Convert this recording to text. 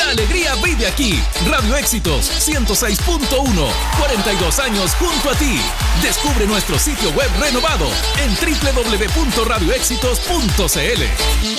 La alegría vive aquí. Radio Éxitos 106.1. 42 años junto a ti. Descubre nuestro sitio web renovado en www.radioexitos.cl.